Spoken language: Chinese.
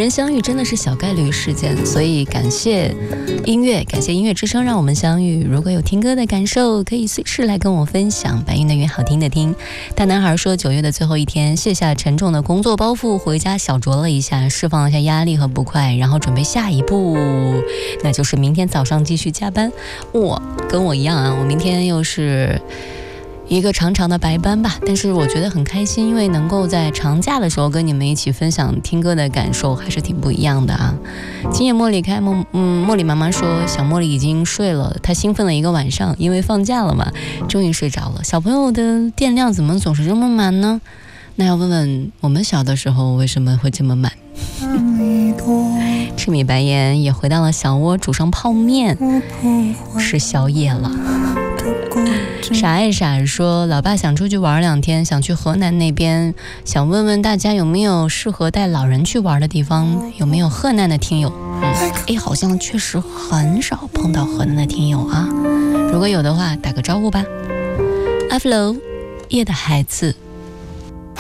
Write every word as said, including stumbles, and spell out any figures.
人相遇真的是小概率事件，所以感谢音乐，感谢音乐之声让我们相遇。如果有听歌的感受，可以随时来跟我分享。白云的云，好听的听。大男孩说，九月的最后一天，卸下沉重的工作包袱，回家小酌了一下，释放了一下压力和不快，然后准备下一步，那就是明天早上继续加班。哇，跟我一样啊，我明天又是一个长长的白班吧，但是我觉得很开心，因为能够在长假的时候跟你们一起分享听歌的感受，还是挺不一样的啊。今夜茉莉开梦，嗯，茉莉妈妈说小茉莉已经睡了，她兴奋了一个晚上，因为放假了嘛，终于睡着了。小朋友的电量怎么总是这么满呢？那要问问我们小的时候为什么会这么满。赤米白盐也回到了小窝，煮上泡面吃宵夜了。傻爱傻说，老爸想出去玩两天，想去河南那边，想问问大家有没有适合带老人去玩的地方，有没有河南的听友？嗯，诶，好像确实很少碰到河南的听友啊，如果有的话打个招呼吧。阿弗楼夜的孩子